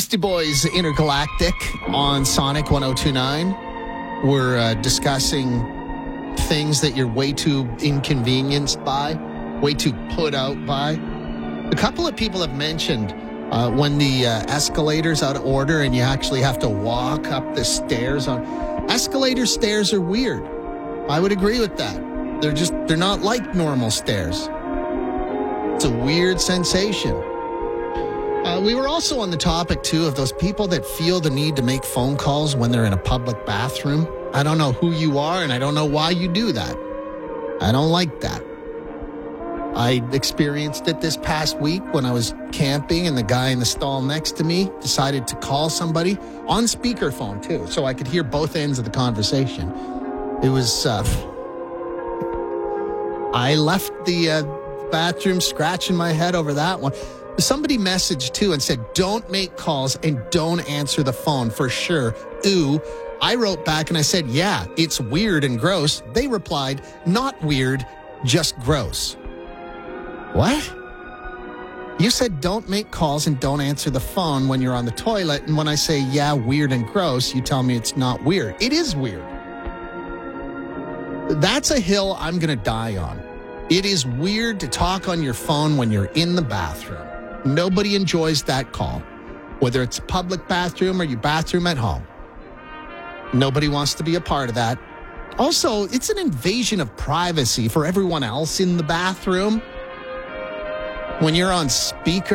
Beastie Boys Intergalactic on Sonic 102.9. We're discussing things that you're way too inconvenienced by, way too put out by. A couple of people have mentioned when the escalator's out of order and you actually have to walk up the stairs. Escalator stairs are weird. I would agree with that. They're not like normal stairs. It's a weird sensation. We were also on the topic, too, of those people that feel the need to make phone calls when they're in a public bathroom. I don't know who you are, and I don't know why you do that. I don't like that. I experienced it this past week when I was camping, and the guy in the stall next to me decided to call somebody on speakerphone, too, so I could hear both ends of the conversation. It was... I left the bathroom scratching my head over that one. Somebody messaged, too, and said, don't make calls and don't answer the phone for sure. Ooh. I wrote back and I said, yeah, it's weird and gross. They replied, not weird, just gross. What? You said don't make calls and don't answer the phone when you're on the toilet. And when I say, yeah, weird and gross, you tell me it's not weird. It is weird. That's a hill I'm going to die on. It is weird to talk on your phone when you're in the bathroom. Nobody enjoys that call, whether it's a public bathroom or your bathroom at home. Nobody wants to be a part of that. Also, it's an invasion of privacy for everyone else in the bathroom. When you're on speaker